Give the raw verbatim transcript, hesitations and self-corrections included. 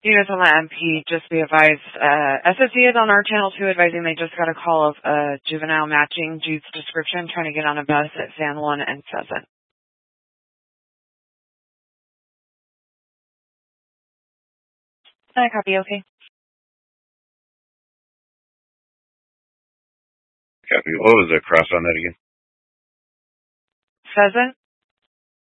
Units on the M P, just be advised, uh, S S E is on our channel too, advising they just got a call of a juvenile matching Jude's description, trying to get on a bus at San Juan and Pheasant. I copy, okay. Copy. What was the cross on that again? Pheasant?